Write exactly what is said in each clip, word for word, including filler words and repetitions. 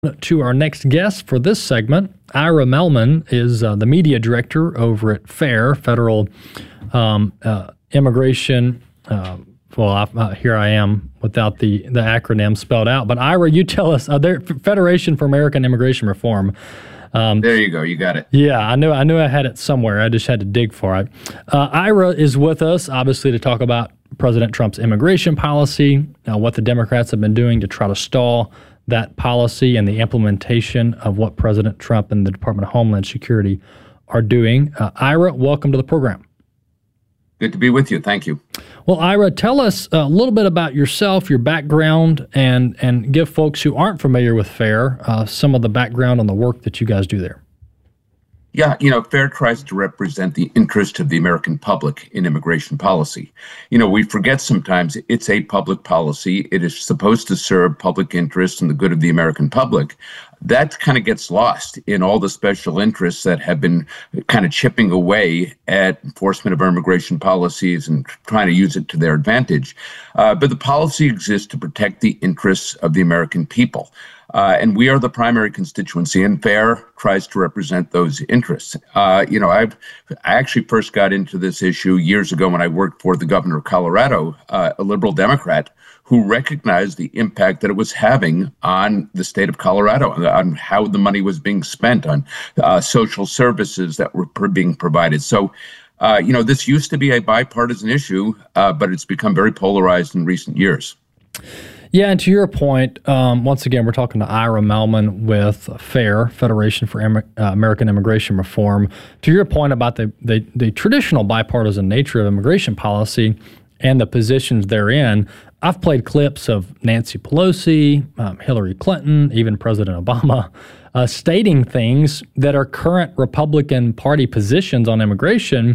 To our next guest for this segment. Ira Mellman is uh, the media director over at FAIR, Federal um, uh, Immigration. Uh, well, I, uh, here I am without the, the acronym spelled out. But Ira, you tell us, uh, there, Federation for American Immigration Reform. Um, there you go. You got it. Yeah, I knew I knew I had it somewhere. I just had to dig for it. Uh, Ira is with us, obviously, to talk about President Trump's immigration policy, uh, what the Democrats have been doing to try to stall that policy and the implementation of what President Trump and the Department of Homeland Security are doing. Uh, Ira, welcome to the program. Good to be with you. Thank you. Well, Ira, tell us a little bit about yourself, your background, and and give folks who aren't familiar with FAIR uh, some of the background on the work that you guys do there. Yeah, you know, FAIR tries to represent the interest of the American public in immigration policy. You know, we forget sometimes it's a public policy. It is supposed to serve public interest and the good of the American public. That kind of gets lost in all the special interests that have been kind of chipping away at enforcement of our immigration policies and trying to use it to their advantage. Uh, but the policy exists to protect the interests of the American people. Uh, and we are the primary constituency, and FAIR tries to represent those interests. Uh, you know, I've, I actually first got into this issue years ago when I worked for the governor of Colorado, uh, a liberal Democrat, who recognized the impact that it was having on the state of Colorado, on how the money was being spent on uh, social services that were per- being provided. So, uh, you know, this used to be a bipartisan issue, uh, but it's become very polarized in recent years. Yeah, and to your point, um, once again, we're talking to Ira Mellman with FAIR, Federation for Am- uh, American Immigration Reform. To your point about the, the, the traditional bipartisan nature of immigration policy and the positions therein, I've played clips of Nancy Pelosi, um, Hillary Clinton, even President Obama, uh, stating things that are current Republican Party positions on immigration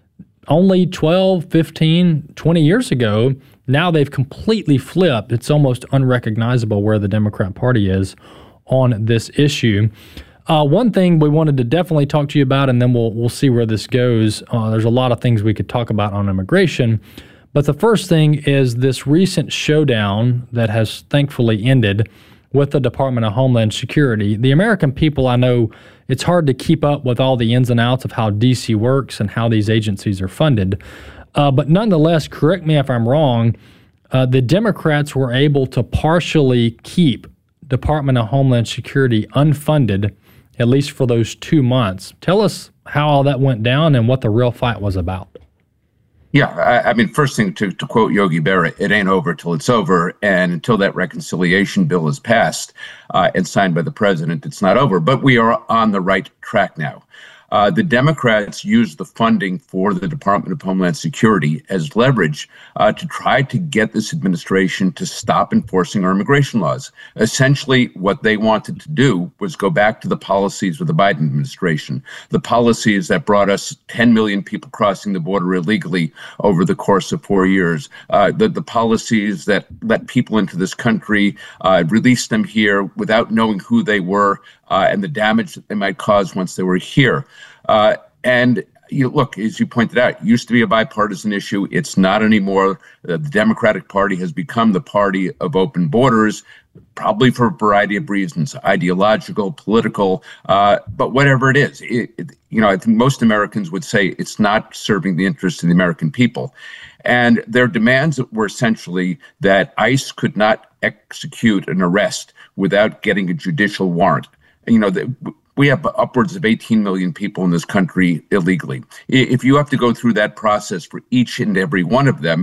only twelve, fifteen, twenty years ago. Now they've completely flipped. It's almost unrecognizable where the Democrat Party is on this issue. Uh, one thing we wanted to definitely talk to you about, and then we'll we'll see where this goes. Uh, there's a lot of things we could talk about on immigration. But the first thing is this recent showdown that has thankfully ended with the Department of Homeland Security. The American people, I know it's hard to keep up with all the ins and outs of how D C works and how these agencies are funded. Uh, but nonetheless, correct me if I'm wrong, uh, the Democrats were able to partially keep Department of Homeland Security unfunded, at least for those two months. Tell us how all that went down and what the real fight was about. Yeah, I, I mean, first thing, to, to quote Yogi Berra, it ain't over till it's over. And until that reconciliation bill is passed uh, and signed by the president, it's not over. But we are on the right track now. Uh, the Democrats used the funding for the Department of Homeland Security as leverage uh, to try to get this administration to stop enforcing our immigration laws. Essentially, what they wanted to do was go back to the policies of the Biden administration, the policies that brought us ten million people crossing the border illegally over the course of four years, uh, the, the policies that let people into this country, uh, release them here without knowing who they were, Uh, and the damage that they might cause once they were here. Uh, and you look, as you pointed out, it used to be a bipartisan issue. It's not anymore. Uh, the Democratic Party has become the party of open borders, probably for a variety of reasons, ideological, political, uh, but whatever it is. It, it, you know, I think most Americans would say it's not serving the interests of the American people. And their demands were essentially that ICE could not execute an arrest without getting a judicial warrant. You know, the, we have upwards of eighteen million people in this country illegally. If you have to go through that process for each and every one of them,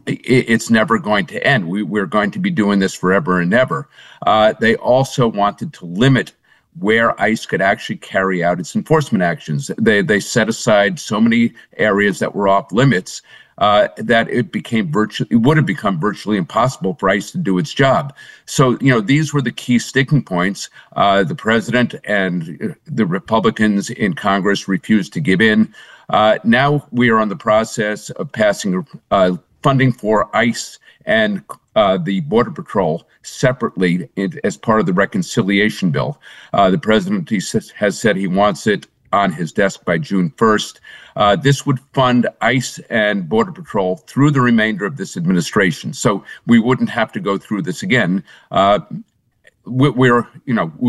it's never going to end. We, we're going to be doing this forever and ever. Uh, they also wanted to limit where ICE could actually carry out its enforcement actions. They, they set aside so many areas that were off limits Uh, that it became virtually, it would have become virtually impossible for ICE to do its job. So, you know, these were the key sticking points. Uh, the president and the Republicans in Congress refused to give in. Uh, now we are on the process of passing uh, funding for ICE and uh, the Border Patrol separately in, as part of the reconciliation bill. Uh, the president he says, has said he wants it on his desk by June first. Uh, this would fund ICE and Border Patrol through the remainder of this administration. So we wouldn't have to go through this again. Uh, we're, you know,